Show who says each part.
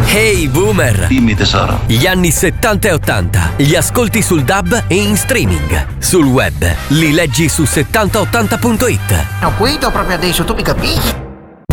Speaker 1: Hey Boomer!
Speaker 2: Dimmi tesoro.
Speaker 1: Gli anni 70 e 80 li ascolti sul DAB e in streaming. Sul web li leggi su 7080.it.
Speaker 3: Ho guido proprio adesso, tu mi capisci?